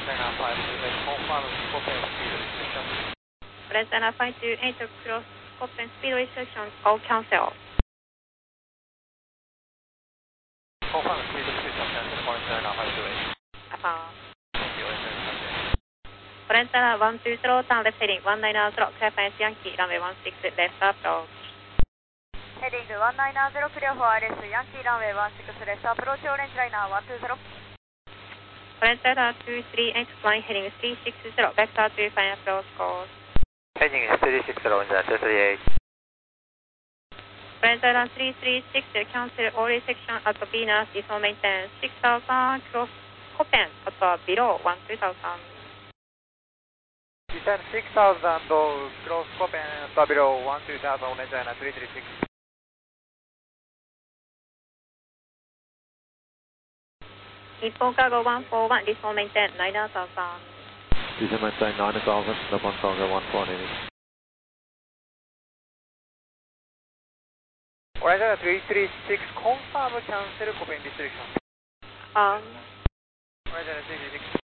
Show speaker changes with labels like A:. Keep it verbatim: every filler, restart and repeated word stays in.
A: China five two eight, confirm Copen speed restriction.
B: Orange China five two eight, cross Copen speed restriction, all cancel.
A: Confirm speed restriction, cancel Orange China five two eight.
B: Affirm.
A: Thank you, Orange China five two eight.
B: Orange China one two zero, turn left heading one nine zero, clear fence Yankee, runway one six, left approach.
C: Heading one nine zero, clear for I L S, Yankee runway one six, left approach, Orange Liner one two zero.
B: Orange China two three eight, flying heading three six zero, vector two final approach course.
A: Heading three six zero, Orange China two three eight.
B: Orange China three three six, cancel all resection at Venus, default maintain six thousand, cross Copen at below one two thousand.
A: Descend six thousand, cross Copen at below one two thousand, Orange China three three six.
B: Nippon Cargo one four one, default maintain nine thousand.
A: Descend maintain nine thousand, Nippon Cargo one four one. Orange China three three six, confirm cancel Copen restriction.
B: Um,
A: Orange China three three six.